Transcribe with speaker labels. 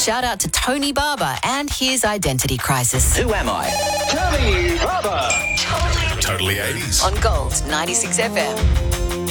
Speaker 1: shout out to Tony Barber and his identity crisis.
Speaker 2: Who am I?
Speaker 3: Tony Barber.
Speaker 4: Totally 80s.
Speaker 1: On Gold 96 FM.